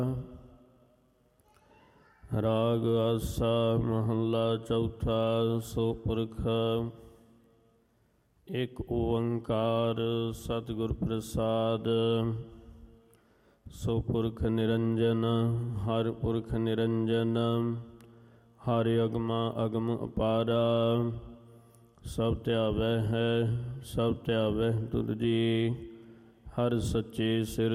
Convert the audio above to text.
ਰਾਗ ਆਸਾ ਮਹੱਲਾ ਚੌਥਾ। ਸੋ ਪੁਰਖ ਇੱਕ ਓੰਕਾਰ ਸਤਿਗੁਰ ਪ੍ਰਸਾਦ। ਸੋ ਪੁਰਖ ਨਿਰੰਜਨ ਹਰਿ ਪੁਰਖ ਨਿਰੰਜਨ, ਹਰਿ ਅਗਮਾ ਅਗਮ ਅਪਾਰਾ। ਸਭ ਧਿਆਵੈ ਹੈ ਸਭ ਧਿਆਵੈ ਤੁਧ ਜੀ, ਹਰਿ ਸੱਚੇ ਸਿਰ